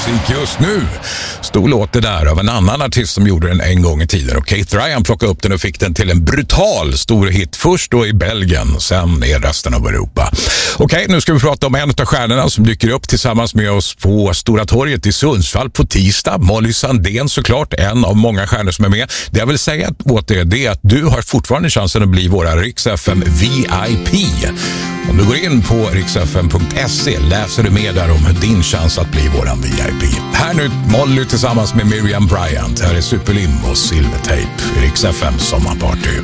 musik just nu. Stor låt det där av en annan artist som gjorde den en gång i tiden. Och Keith Ryan plockade upp den och fick den till en brutal stor hit. Först då i Belgien, sen i resten av Europa. Okej, nu ska vi prata om en av stjärnorna som dyker upp tillsammans med oss på Stora torget i Sundsvall på tisdag. Molly Sandén, såklart en av många stjärnor som är med. Det jag vill säga åt det är att du har fortfarande chansen att bli våra Rix FM VIP. Om du går in på riksfm.se läser du mer där om din chans att bli våran VIP. Här nu Molly tillsammans med Miriam Bryant. Här är Superlim och Silvertape. Rix FM sommarparty.